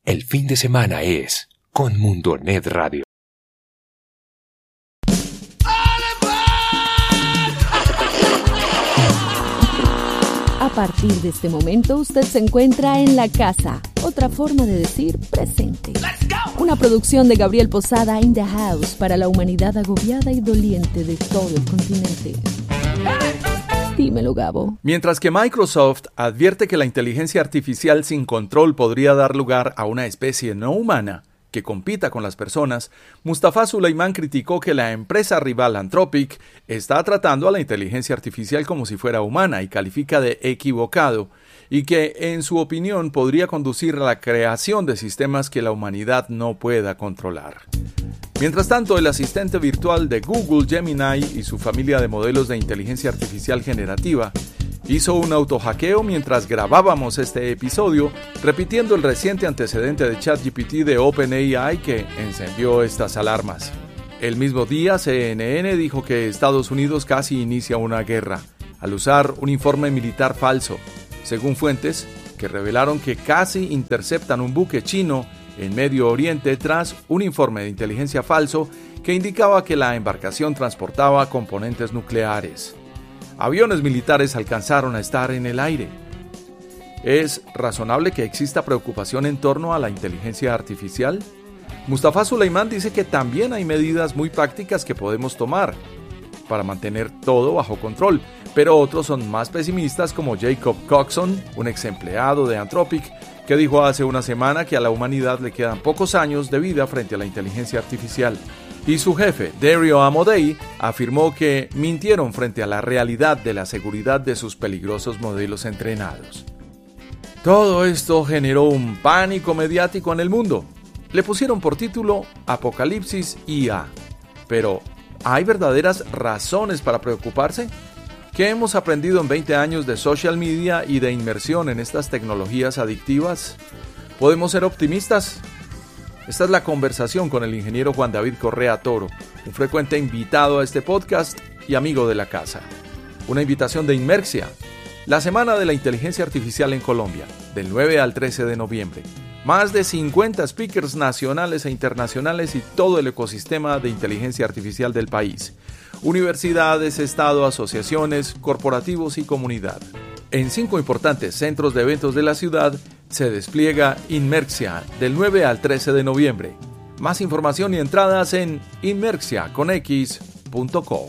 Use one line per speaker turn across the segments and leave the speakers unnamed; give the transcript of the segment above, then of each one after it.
El fin de semana es con Mundonet Radio.
A partir de este momento, usted se encuentra en la casa. Otra forma de decir presente. Una producción de Gabriel Posada in the house para la humanidad agobiada y doliente de todo el continente. Dímelo, Gabo.
Mientras que Microsoft advierte que la inteligencia artificial sin control podría dar lugar a una especie no humana que compita con las personas, Mustafa Suleyman criticó que la empresa rival Anthropic está tratando a la inteligencia artificial como si fuera humana y califica de equivocado, y que, en su opinión, podría conducir a la creación de sistemas que la humanidad no pueda controlar. Mientras tanto, el asistente virtual de Google, Gemini, y su familia de modelos de inteligencia artificial generativa hizo un autohackeo mientras grabábamos este episodio, repitiendo el reciente antecedente de ChatGPT de OpenAI que encendió estas alarmas. El mismo día, CNN dijo que Estados Unidos casi inicia una guerra, al usar un informe militar falso, según fuentes que revelaron que casi interceptan un buque chino en Medio Oriente tras un informe de inteligencia falso que indicaba que la embarcación transportaba componentes nucleares. Aviones militares alcanzaron a estar en el aire. ¿Es razonable que exista preocupación en torno a la inteligencia artificial? Mustafa Suleyman dice que también hay medidas muy prácticas que podemos tomar para mantener todo bajo control, pero otros son más pesimistas, como Jacob Coxon, un ex empleado de Anthropic, que dijo hace una semana que a la humanidad le quedan pocos años de vida frente a la inteligencia artificial. Y su jefe, Dario Amodei, afirmó que mintieron frente a la realidad de la seguridad de sus peligrosos modelos entrenados. Todo esto generó un pánico mediático en el mundo. Le pusieron por título Apocalipsis IA. Pero, ¿hay verdaderas razones para preocuparse? ¿Qué hemos aprendido en 20 años de social media y de inmersión en estas tecnologías adictivas? ¿Podemos ser optimistas? Esta es la conversación con el ingeniero Juan David Correa Toro, un frecuente invitado a este podcast y amigo de la casa. Una invitación de Inmerxia, la Semana de la Inteligencia Artificial en Colombia, del 9 al 13 de noviembre. Más de 50 speakers nacionales e internacionales y todo el ecosistema de inteligencia artificial del país. Universidades, Estado, asociaciones, corporativos y comunidad. En 5 importantes centros de eventos de la ciudad se despliega Inmerxia del 9 al 13 de noviembre. Más información y entradas en inmerxiaconx.co.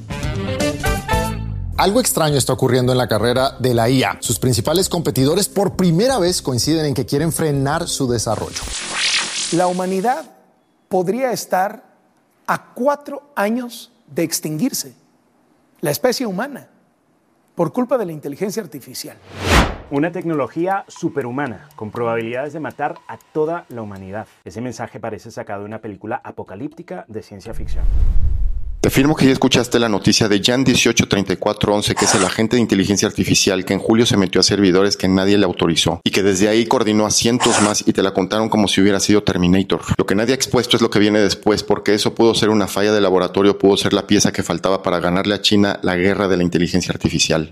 Algo extraño está ocurriendo en la carrera de la IA. Sus principales competidores por primera vez coinciden en que quieren frenar su desarrollo.
La humanidad podría estar a 4 años de extinguirse, la especie humana, por culpa de la inteligencia artificial.
Una tecnología superhumana, con probabilidades de matar a toda la humanidad. Ese mensaje parece sacado de una película apocalíptica de ciencia ficción.
Te afirmo que ya escuchaste la noticia de Jan 183411, que es el agente de inteligencia artificial que en julio se metió a servidores que nadie le autorizó y que desde ahí coordinó a cientos más y te la contaron como si hubiera sido Terminator. Lo que nadie ha expuesto es lo que viene después, porque eso pudo ser una falla de laboratorio, pudo ser la pieza que faltaba para ganarle a China la guerra de la inteligencia artificial.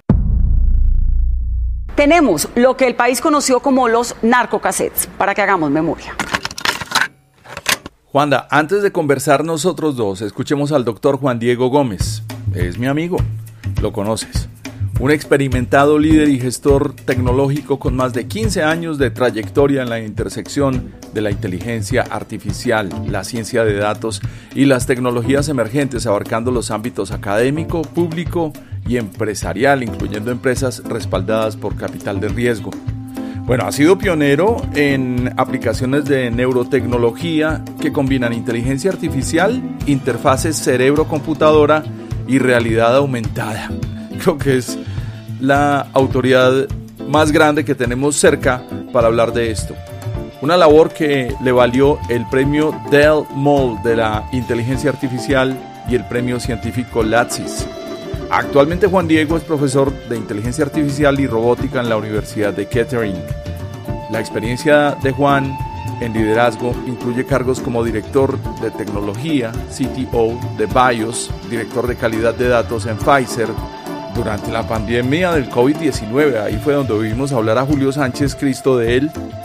Tenemos lo que el país conoció como los narcocassettes, para que hagamos memoria.
Juanda, antes de conversar nosotros dos, escuchemos al doctor Juan Diego Gómez. Es mi amigo, lo conoces. Un experimentado líder y gestor tecnológico con más de 15 años de trayectoria en la intersección de la inteligencia artificial, la ciencia de datos y las tecnologías emergentes, abarcando los ámbitos académico, público y empresarial, incluyendo empresas respaldadas por capital de riesgo. Bueno, ha sido pionero en aplicaciones de neurotecnología que combinan inteligencia artificial, interfaces cerebro-computadora y realidad aumentada. Creo que es la autoridad más grande que tenemos cerca para hablar de esto. Una labor que le valió el premio Del Moll de la inteligencia artificial y el premio científico LATSIS. Actualmente Juan Diego es profesor de inteligencia artificial y robótica en la Universidad de Kettering. La experiencia de Juan en liderazgo incluye cargos como director de tecnología, CTO de BIOS, director de calidad de datos en Pfizer. Durante la pandemia del COVID-19, ahí fue donde oímos hablar a Julio Sánchez Cristo de él.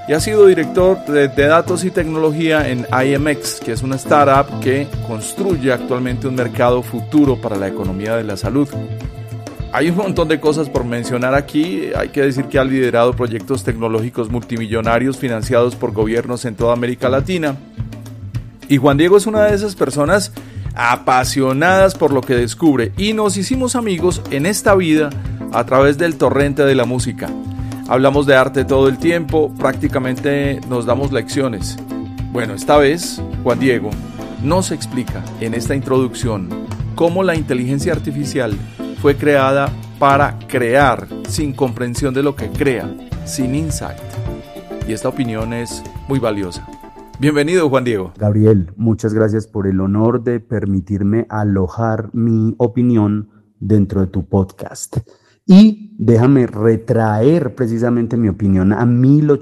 y ha sido director de datos y tecnología en IMX, que es una startup que construye actualmente un mercado futuro para la economía de la salud. Hay un montón de cosas por mencionar aquí. Hay que decir que ha liderado proyectos tecnológicos multimillonarios financiados por gobiernos en toda América Latina. Y Juan Diego es una de esas personas apasionadas por lo que descubre, y nos hicimos amigos en esta vida a través del torrente de la música. Hablamos de arte todo el tiempo, prácticamente nos damos lecciones. Bueno, esta vez Juan Diego nos explica en esta introducción cómo la inteligencia artificial fue creada para crear sin comprensión de lo que crea, sin insight. Y esta opinión es muy valiosa. Bienvenido, Juan Diego.
Gabriel, muchas gracias por el honor de permitirme alojar mi opinión dentro de tu podcast. Y déjame retraer precisamente mi opinión a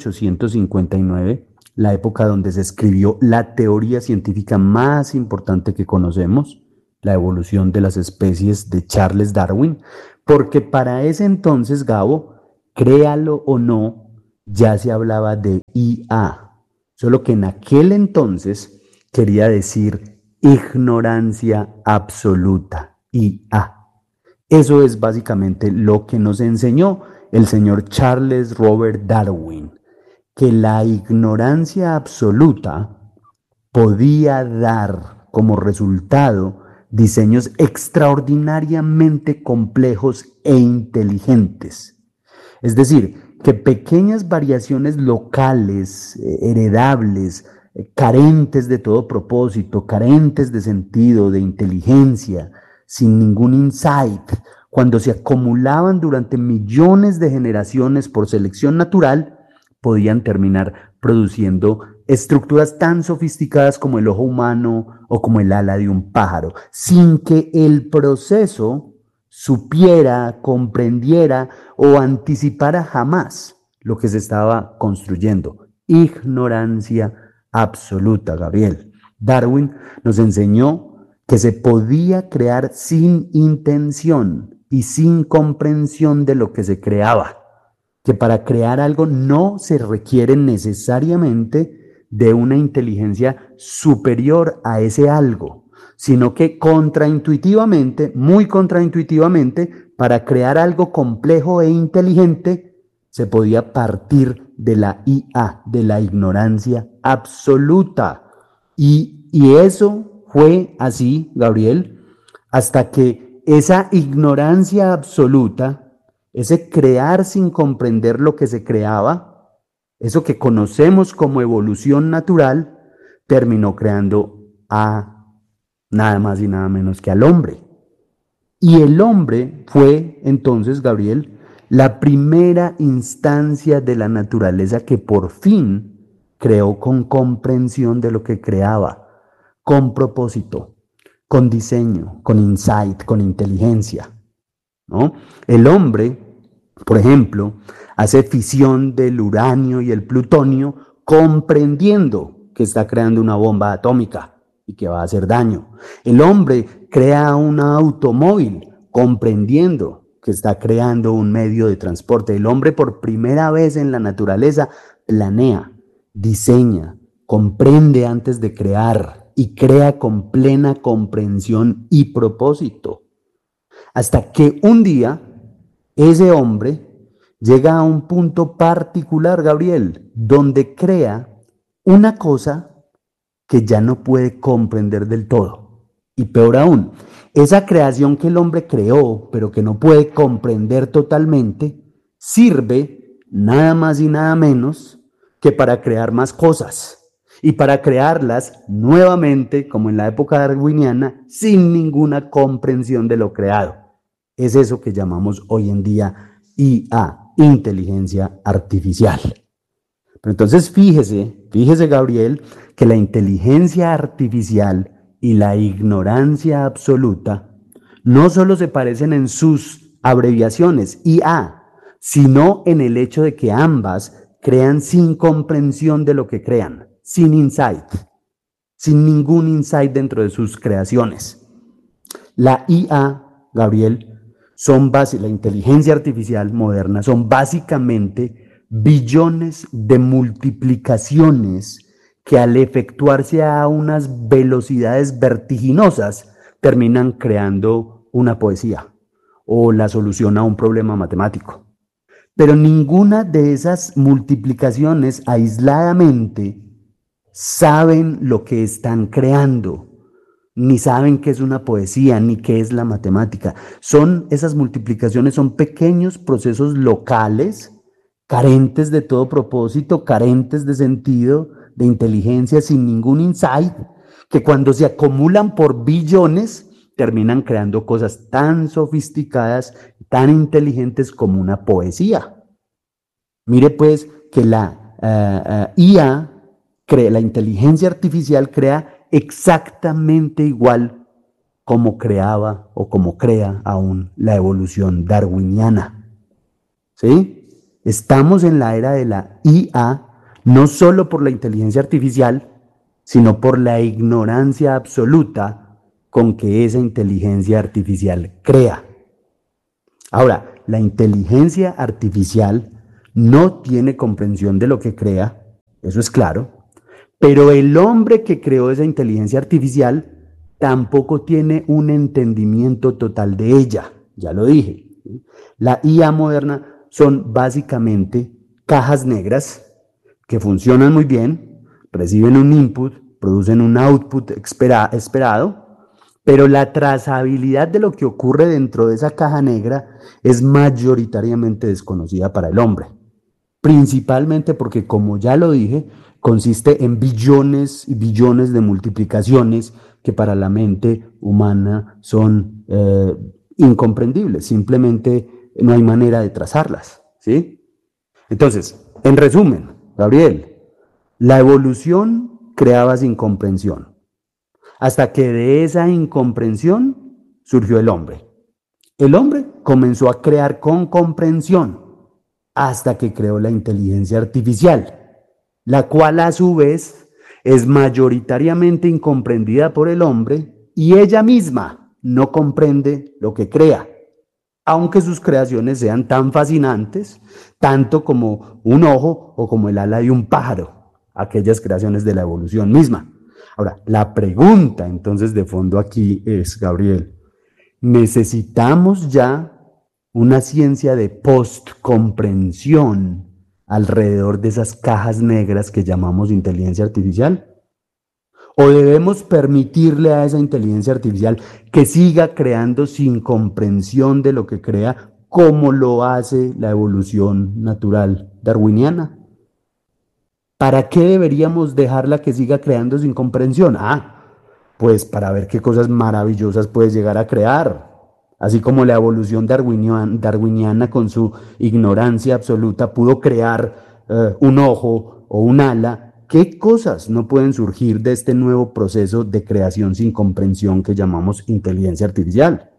1859, la época donde se escribió la teoría científica más importante que conocemos, la evolución de las especies de Charles Darwin, porque para ese entonces, Gabo, créalo o no, ya se hablaba de IA. Solo que en aquel entonces quería decir ignorancia absoluta, IA. Eso es básicamente lo que nos enseñó el señor Charles Robert Darwin, que la ignorancia absoluta podía dar como resultado diseños extraordinariamente complejos e inteligentes. Es decir, que pequeñas variaciones locales, heredables, carentes de todo propósito, carentes de sentido, de inteligencia, sin ningún insight, cuando se acumulaban durante millones de generaciones por selección natural, podían terminar produciendo estructuras tan sofisticadas como el ojo humano o como el ala de un pájaro, sin que el proceso supiera, comprendiera o anticipara jamás lo que se estaba construyendo. Ignorancia absoluta, Gabriel. Darwin nos enseñó que se podía crear sin intención y sin comprensión de lo que se creaba, que para crear algo no se requiere necesariamente de una inteligencia superior a ese algo, sino que contraintuitivamente, muy contraintuitivamente, para crear algo complejo e inteligente, se podía partir de la IA, de la ignorancia absoluta. Y eso fue así, Gabriel, hasta que esa ignorancia absoluta, ese crear sin comprender lo que se creaba, eso que conocemos como evolución natural, terminó creando a nada más y nada menos que al hombre. Y el hombre fue entonces, Gabriel, la primera instancia de la naturaleza que por fin creó con comprensión de lo que creaba, con propósito, con diseño, con insight, con inteligencia, ¿no? El hombre, por ejemplo, hace fisión del uranio y el plutonio comprendiendo que está creando una bomba atómica y que va a hacer daño. El hombre crea un automóvil comprendiendo que está creando un medio de transporte. El hombre por primera vez en la naturaleza planea, diseña, comprende antes de crear y crea con plena comprensión y propósito. Hasta que un día ese hombre llega a un punto particular, Gabriel, donde crea una cosa que ya no puede comprender del todo. Y peor aún, esa creación que el hombre creó, pero que no puede comprender totalmente, sirve nada más y nada menos que para crear más cosas. Y para crearlas nuevamente, como en la época darwiniana, sin ninguna comprensión de lo creado. Es eso que llamamos hoy en día IA, inteligencia artificial. Pero entonces fíjese Gabriel, que la inteligencia artificial y la ignorancia absoluta no solo se parecen en sus abreviaciones, IA, sino en el hecho de que ambas crean sin comprensión de lo que crean, sin insight, sin ningún insight dentro de sus creaciones. La IA, Gabriel, la inteligencia artificial moderna, son básicamente billones de multiplicaciones que al efectuarse a unas velocidades vertiginosas terminan creando una poesía o la solución a un problema matemático. Pero ninguna de esas multiplicaciones aisladamente saben lo que están creando, ni saben qué es una poesía, ni qué es la matemática. Esas multiplicaciones son pequeños procesos locales, carentes de todo propósito, carentes de sentido, de inteligencia, sin ningún insight, que cuando se acumulan por billones, terminan creando cosas tan sofisticadas, tan inteligentes como una poesía. Mire pues que la IA, la inteligencia artificial, crea exactamente igual como creaba o como crea aún la evolución darwiniana. ¿Sí? Estamos en la era de la IA, no solo por la inteligencia artificial, sino por la ignorancia absoluta con que esa inteligencia artificial crea. Ahora, la inteligencia artificial no tiene comprensión de lo que crea, eso es claro, pero el hombre que creó esa inteligencia artificial tampoco tiene un entendimiento total de ella, ya lo dije. La IA moderna son básicamente cajas negras que funcionan muy bien, reciben un input, producen un output esperado, pero la trazabilidad de lo que ocurre dentro de esa caja negra es mayoritariamente desconocida para el hombre. Principalmente porque, como ya lo dije, consiste en billones y billones de multiplicaciones que para la mente humana son incomprendibles. Simplemente no hay manera de trazarlas, ¿sí? Entonces, en resumen, Gabriel, la evolución creaba sin comprensión, hasta que de esa incomprensión surgió el hombre. El hombre comenzó a crear con comprensión, hasta que creó la inteligencia artificial, la cual a su vez es mayoritariamente incomprendida por el hombre y ella misma no comprende lo que crea, aunque sus creaciones sean tan fascinantes, tanto como un ojo o como el ala de un pájaro, aquellas creaciones de la evolución misma. Ahora, la pregunta entonces de fondo aquí es, Gabriel, ¿necesitamos ya una ciencia de post-comprensión alrededor de esas cajas negras que llamamos inteligencia artificial? ¿O debemos permitirle a esa inteligencia artificial que siga creando sin comprensión de lo que crea, como lo hace la evolución natural darwiniana? ¿Para qué deberíamos dejarla que siga creando sin comprensión? Pues para ver qué cosas maravillosas puede llegar a crear. Así como la evolución darwiniana con su ignorancia absoluta pudo crear un ojo o un ala, ¿qué cosas no pueden surgir de este nuevo proceso de creación sin comprensión que llamamos inteligencia artificial?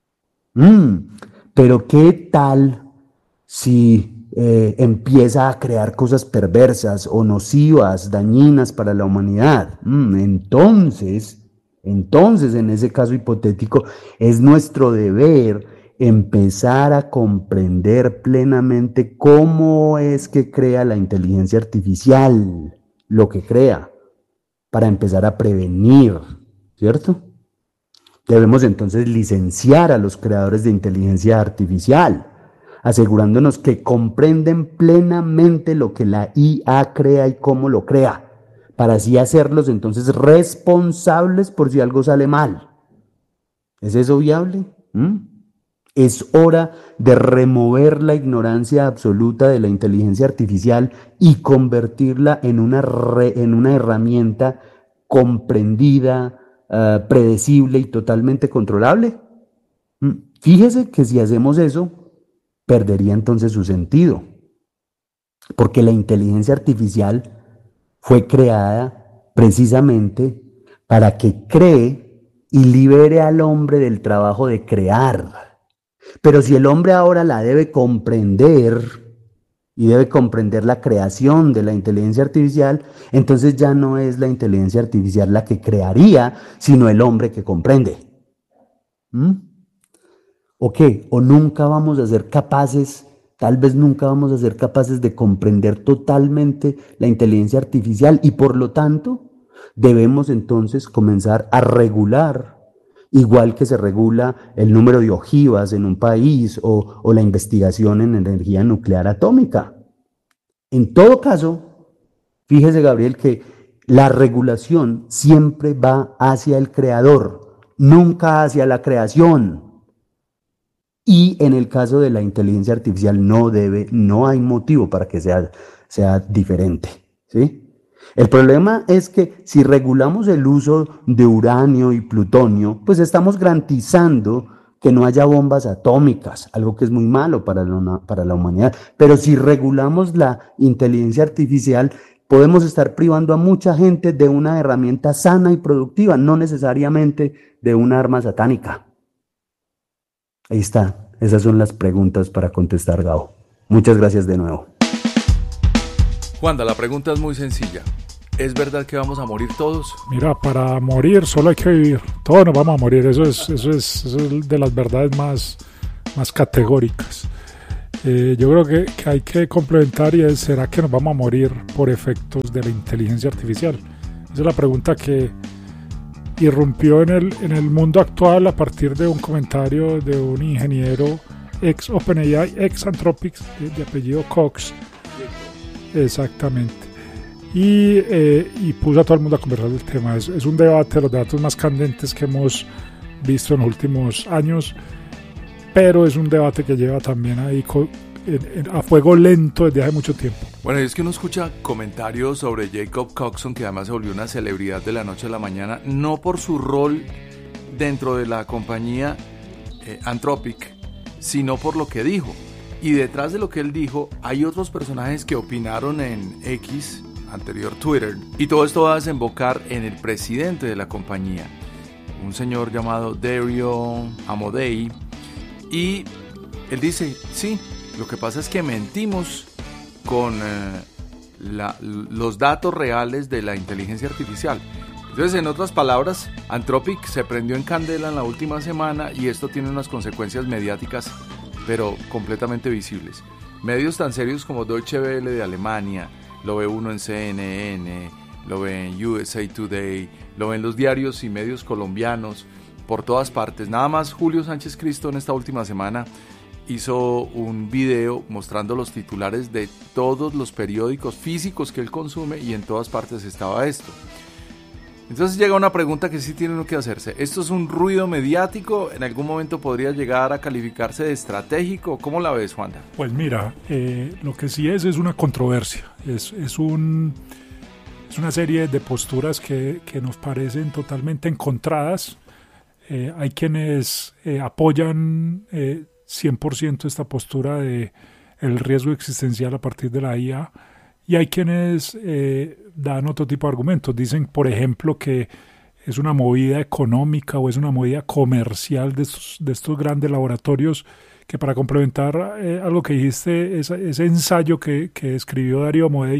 Pero ¿qué tal si empieza a crear cosas perversas o nocivas, dañinas para la humanidad? Entonces, en ese caso hipotético, es nuestro deber empezar a comprender plenamente cómo es que crea la inteligencia artificial, lo que crea, para empezar a prevenir, ¿cierto? Debemos entonces licenciar a los creadores de inteligencia artificial, asegurándonos que comprenden plenamente lo que la IA crea y cómo lo crea, para así hacerlos entonces responsables por si algo sale mal. ¿Es eso viable? Es hora de remover la ignorancia absoluta de la inteligencia artificial y convertirla en una herramienta comprendida, predecible y totalmente controlable. Fíjese que si hacemos eso, perdería entonces su sentido, porque la inteligencia artificial fue creada precisamente para que cree y libere al hombre del trabajo de crear. Pero si el hombre ahora la debe comprender y debe comprender la creación de la inteligencia artificial, entonces ya no es la inteligencia artificial la que crearía, sino el hombre que comprende. ¿O qué? ¿O nunca vamos a ser capaces tal vez nunca vamos a ser capaces de comprender totalmente la inteligencia artificial y por lo tanto debemos entonces comenzar a regular, igual que se regula el número de ojivas en un país o la investigación en energía nuclear atómica. En todo caso, fíjese, Gabriel, que la regulación siempre va hacia el creador, nunca hacia la creación. Y en el caso de la inteligencia artificial no hay motivo para que sea diferente, ¿sí? El problema es que si regulamos el uso de uranio y plutonio, pues estamos garantizando que no haya bombas atómicas, algo que es muy malo para la humanidad. Pero si regulamos la inteligencia artificial, podemos estar privando a mucha gente de una herramienta sana y productiva, no necesariamente de una arma satánica. Ahí está, esas son las preguntas para contestar, Gabo. Muchas gracias de nuevo.
Juanda, la pregunta es muy sencilla. ¿Es verdad que vamos a morir todos?
Mira, para morir solo hay que vivir. Todos nos vamos a morir. Eso es de las verdades más categóricas. Yo creo que hay que complementar y es, ¿será que nos vamos a morir por efectos de la inteligencia artificial? Esa es la pregunta que irrumpió en el mundo actual a partir de un comentario de un ingeniero ex OpenAI, ex Anthropic, de apellido Cox. Exactamente. Y puso a todo el mundo a conversar del tema. Es un debate, los debates más candentes que hemos visto en los últimos años, pero es un debate que lleva también ahí a fuego lento desde hace mucho tiempo.
Bueno, y es que uno escucha comentarios sobre Jacob Coxon, que además se volvió una celebridad de la noche a la mañana, no por su rol dentro de la compañía Anthropic, sino por lo que dijo. Y detrás de lo que él dijo, hay otros personajes que opinaron en X, anterior Twitter, y todo esto va a desembocar en el presidente de la compañía, un señor llamado Dario Amodei, y él dice, sí, lo que pasa es que mentimos con los datos reales de la inteligencia artificial. Entonces, en otras palabras, Anthropic se prendió en candela en la última semana y esto tiene unas consecuencias mediáticas, pero completamente visibles. Medios tan serios como Deutsche Welle de Alemania, lo ve uno en CNN, lo ve en USA Today, lo ven los diarios y medios colombianos, por todas partes. Nada más Julio Sánchez Cristo en esta última semana hizo un video mostrando los titulares de todos los periódicos físicos que él consume y en todas partes estaba esto. Entonces llega una pregunta que sí tiene uno que hacerse. ¿Esto es un ruido mediático? ¿En algún momento podría llegar a calificarse de estratégico? ¿Cómo la ves, Juanda?
Pues mira, lo que sí es una controversia. Es una serie de posturas que nos parecen totalmente encontradas. Hay quienes apoyan 100% esta postura de el riesgo existencial a partir de la IA. Y hay quienes dan otro tipo de argumentos. Dicen, por ejemplo, que es una movida económica o es una movida comercial de estos grandes laboratorios que, para complementar algo que dijiste, ese ensayo que escribió Dario Amodei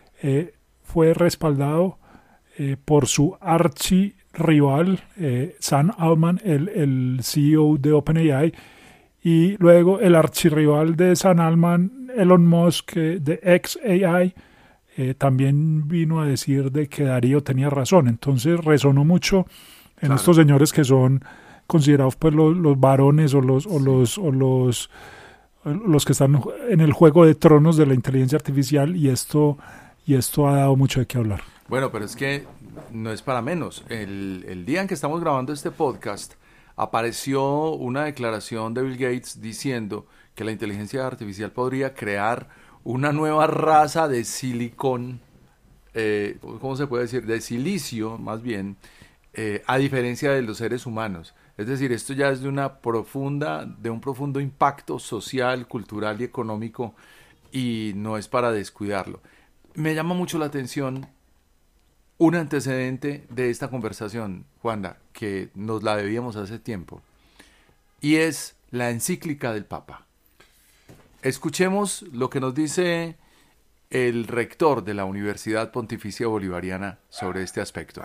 fue respaldado por su archirrival, Sam Altman, el CEO de OpenAI, y luego el archirrival de Sam Altman, Elon Musk, de XAI, también vino a decir de que Darío tenía razón. Entonces resonó mucho en estos señores que son considerados pues los varones o los que están en el juego de tronos de la inteligencia artificial, y esto ha dado mucho de qué hablar.
Bueno, pero es que no es para menos. El día en que estamos grabando este podcast apareció una declaración de Bill Gates diciendo que la inteligencia artificial podría crear una nueva raza de silicón, ¿cómo se puede decir? De silicio, más bien, a diferencia de los seres humanos. Es decir, esto ya es de un profundo impacto social, cultural y económico, y no es para descuidarlo. Me llama mucho la atención un antecedente de esta conversación, Juanda, que nos la debíamos hace tiempo, y es la encíclica del Papa. Escuchemos lo que nos dice el rector de la Universidad Pontificia Bolivariana sobre este aspecto.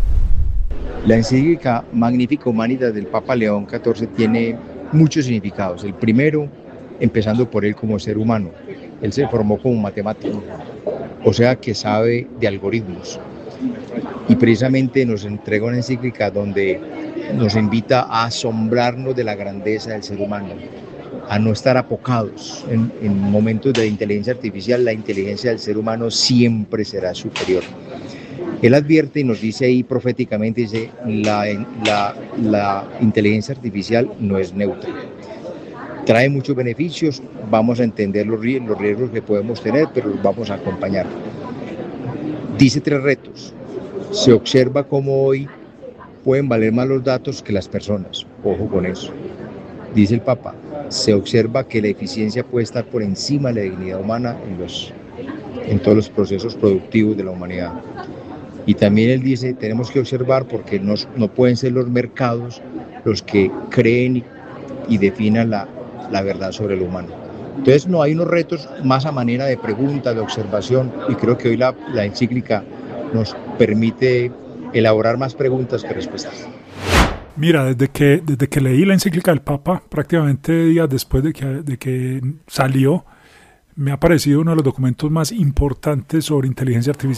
La encíclica Magnificat Humanitas del Papa León XIV tiene muchos significados. El primero empezando por él como ser humano. Él se formó como matemático, o sea que sabe de algoritmos. Y precisamente nos entrega una encíclica donde nos invita a asombrarnos de la grandeza del ser humano, a no estar apocados. En momentos de inteligencia artificial, la inteligencia del ser humano siempre será superior. Él advierte y nos dice ahí proféticamente, dice, la inteligencia artificial no es neutra. Trae muchos beneficios, vamos a entender los riesgos que podemos tener, pero los vamos a acompañar. Dice 3 retos. Se observa cómo hoy pueden valer más los datos que las personas. Ojo con eso. Dice el Papa, se observa que la eficiencia puede estar por encima de la dignidad humana en todos los procesos productivos de la humanidad. Y también él dice, tenemos que observar porque no pueden ser los mercados los que creen y definan la verdad sobre lo humano. Entonces no hay unos retos más a manera de pregunta, de observación, y creo que hoy la encíclica nos permite elaborar más preguntas que respuestas.
Mira, desde que leí la encíclica del Papa, prácticamente días después de que salió, me ha parecido uno de los documentos más importantes sobre inteligencia artificial